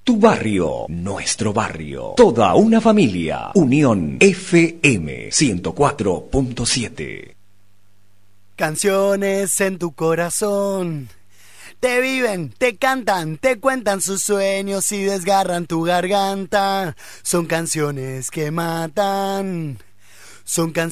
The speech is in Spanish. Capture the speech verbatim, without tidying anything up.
Tu barrio, nuestro barrio. Toda una familia. Unión F M ciento cuatro punto siete. Canciones en tu corazón. Te viven, te cantan, te cuentan sus sueños y desgarran tu garganta. Son canciones que matan. Son canciones